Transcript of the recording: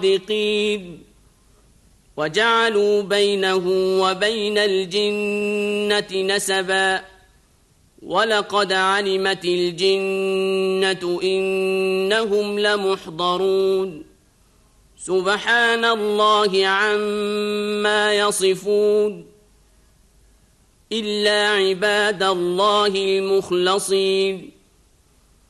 صادقين وجعلوا بينه وبين الجنة نسبا ولقد علمت الجنة إنهم لمحضرون سبحان الله عما يصفون إلا عباد الله المخلصين